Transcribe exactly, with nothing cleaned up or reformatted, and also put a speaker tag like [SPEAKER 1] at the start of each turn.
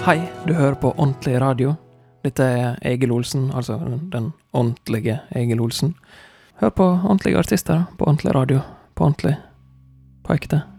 [SPEAKER 1] Hei, du hører på Ordentlig Radio. Dette er Egil Olsen, altså den, den ordentlige Egil Olsen. Hør på ordentlige artister på Ordentlig Radio, på ordentlig, på ekte.